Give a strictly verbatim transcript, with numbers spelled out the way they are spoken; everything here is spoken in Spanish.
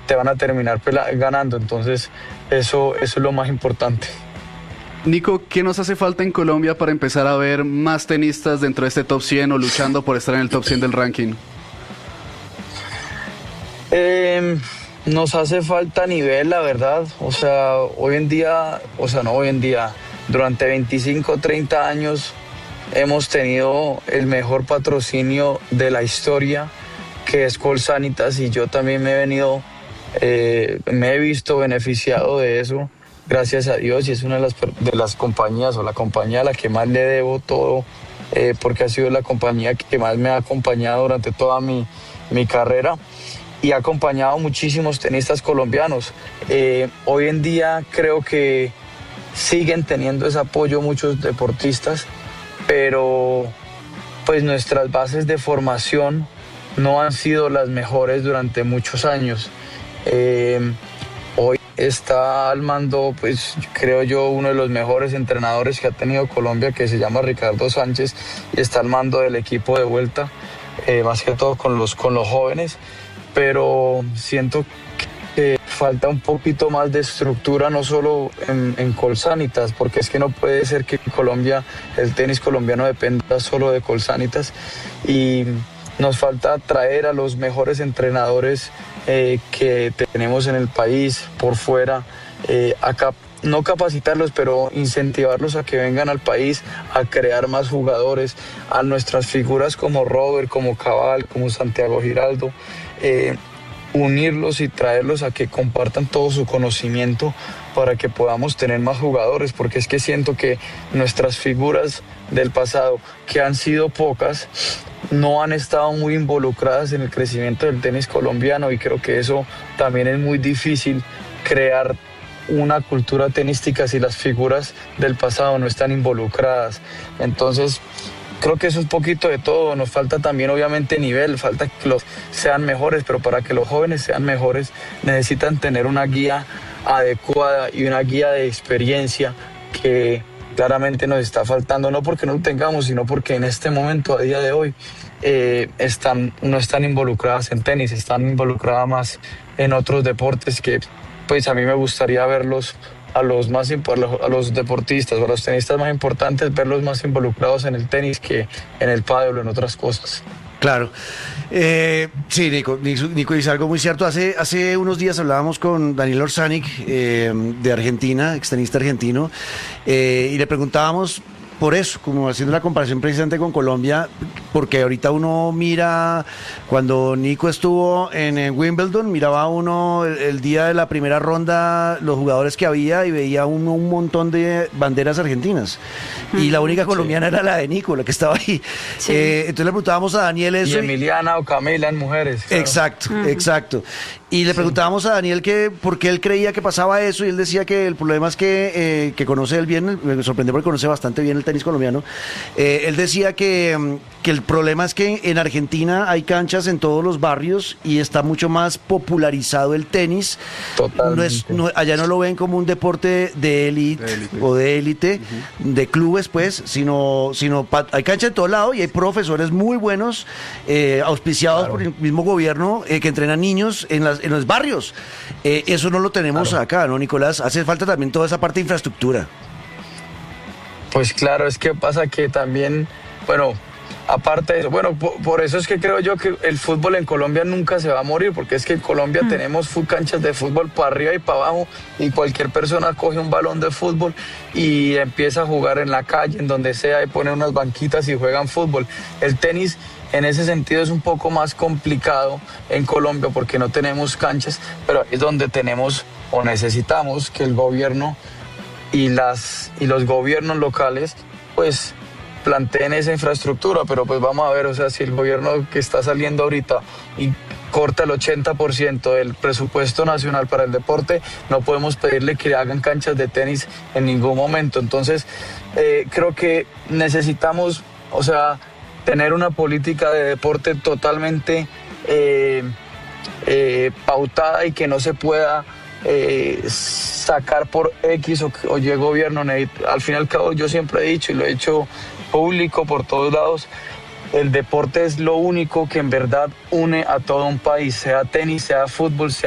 te van a terminar ganando. Entonces eso, eso es lo más importante. Nico, ¿qué nos hace falta en Colombia para empezar a ver más tenistas dentro de este top cien o luchando por estar en el top cien del ranking? Eh, nos hace falta nivel, la verdad. O sea, hoy en día, o sea, no hoy en día, durante veinticinco, treinta años hemos tenido el mejor patrocinio de la historia, que es Colsanitas, y yo también me he venido, eh, me he visto beneficiado de eso, gracias a Dios, y es una de las, de las compañías, o la compañía a la que más le debo todo, eh, porque ha sido la compañía que más me ha acompañado durante toda mi, mi carrera, y ha acompañado muchísimos tenistas colombianos. Eh, hoy en día creo que siguen teniendo ese apoyo muchos deportistas, pero pues nuestras bases de formación no han sido las mejores durante muchos años. Eh, hoy está al mando, pues creo yo, uno de los mejores entrenadores que ha tenido Colombia, que se llama Ricardo Sánchez, y está al mando del equipo de vuelta, eh, más que todo con los, con los jóvenes, pero siento que falta un poquito más de estructura, no solo en, en Colsanitas, porque es que no puede ser que Colombia, el tenis colombiano dependa solo de Colsanitas, y nos falta traer a los mejores entrenadores eh, que tenemos en el país, por fuera, eh, acá, no capacitarlos, pero incentivarlos a que vengan al país a crear más jugadores, a nuestras figuras como Robert, como Cabal, como Santiago Giraldo, eh, unirlos y traerlos a que compartan todo su conocimiento para que podamos tener más jugadores, porque es que siento que nuestras figuras del pasado, que han sido pocas, no han estado muy involucradas en el crecimiento del tenis colombiano, y creo que eso también es muy difícil, crear una cultura tenística si las figuras del pasado no están involucradas. Entonces creo que eso es un poquito de todo. Nos falta también obviamente nivel, falta que los sean mejores, pero para que los jóvenes sean mejores necesitan tener una guía adecuada y una guía de experiencia que claramente nos está faltando, no porque no lo tengamos, sino porque en este momento, a día de hoy, eh, están, no están involucradas en tenis, están involucradas más en otros deportes que pues a mí me gustaría verlos a los más a los, a los deportistas o a los tenistas más importantes, verlos más involucrados en el tenis que en el pádel o en otras cosas. Claro. Eh, sí, Nico, Nico dice algo muy cierto. Hace, hace unos días hablábamos con Daniel Orsanic, eh, de Argentina, extenista argentino, eh, y le preguntábamos por eso, como haciendo la comparación precisamente con Colombia, porque ahorita uno mira, cuando Nico estuvo en, en Wimbledon, miraba uno el, el día de la primera ronda los jugadores que había y veía uno un montón de banderas argentinas, uh-huh. y la única colombiana sí. era la de Nico, la que estaba ahí. Sí. Eh, entonces le preguntábamos a Daniel eso. Y Emiliana y... o Camila en mujeres. Claro. Exacto, uh-huh. exacto. Y le preguntábamos sí. a Daniel que por qué él creía que pasaba eso, y él decía que el problema es que, eh, que conoce él bien, me sorprendió porque conoce bastante bien el tenis colombiano. Eh, él decía que, que el problema es que en Argentina hay canchas en todos los barrios y está mucho más popularizado el tenis. Totalmente. No es, no, allá no lo ven como un deporte de élite o de élite, uh-huh. de clubes pues, sino, sino pa, hay canchas en todo lado y hay profesores muy buenos, eh, auspiciados claro. por el mismo gobierno, eh, que entrenan niños en, las, en los barrios. Eh, eso no lo tenemos claro. acá, ¿no, Nicolás? Hace falta también toda esa parte de infraestructura. Pues claro, es que pasa que también, bueno, aparte de eso, bueno, por, por eso es que creo yo que el fútbol en Colombia nunca se va a morir, porque es que en Colombia mm. tenemos canchas de fútbol para arriba y para abajo, y cualquier persona coge un balón de fútbol y empieza a jugar en la calle, en donde sea, y pone unas banquitas y juegan fútbol. El tenis en ese sentido es un poco más complicado en Colombia porque no tenemos canchas, pero es donde tenemos o necesitamos que el gobierno y las y los gobiernos locales pues planteen esa infraestructura, pero pues vamos a ver, o sea, si el gobierno que está saliendo ahorita y corta el ochenta por ciento del presupuesto nacional para el deporte, no podemos pedirle que hagan canchas de tenis en ningún momento. Entonces eh, creo que necesitamos, o sea, tener una política de deporte totalmente eh, eh, pautada y que no se pueda Eh, sacar por X o, o Y gobierno. Al fin y al cabo, yo siempre he dicho y lo he hecho público por todos lados, el deporte es lo único que en verdad une a todo un país, sea tenis, sea fútbol, sea